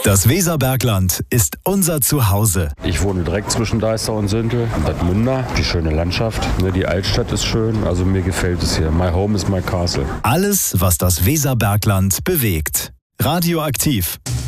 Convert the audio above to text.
Das Weserbergland ist unser Zuhause. Ich wohne direkt zwischen Deister und Süntel, Bad Münder, die schöne Landschaft. Die Altstadt ist schön, also mir gefällt es hier. My home is my castle. Alles, was das Weserbergland bewegt. Radioaktiv.